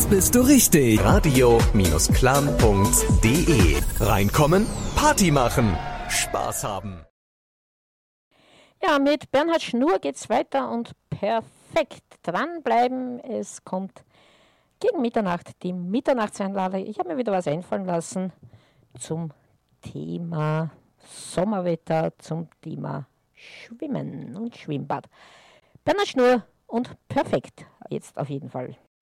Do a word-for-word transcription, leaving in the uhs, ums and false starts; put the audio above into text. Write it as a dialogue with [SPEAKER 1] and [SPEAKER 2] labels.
[SPEAKER 1] Jetzt bist du richtig. Radio-Clan punkt de. Reinkommen, Party machen, Spaß haben.
[SPEAKER 2] Ja, mit Bernhard Schnur geht's weiter und perfekt dranbleiben. Es kommt gegen Mitternacht die Mitternachtseinlage. Ich habe mir wieder was einfallen lassen zum Thema Sommerwetter, zum Thema Schwimmen und Schwimmbad. Bernhard Schnur und perfekt jetzt auf jeden Fall.